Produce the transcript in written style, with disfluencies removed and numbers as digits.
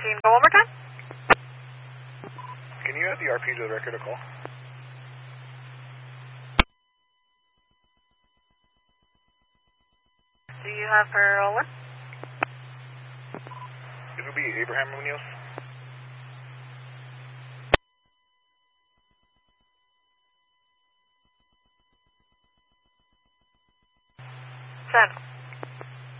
17. Go one more time. Can you add the RP to the record of call? Do you have her over? It would be Abraham Munoz. Send.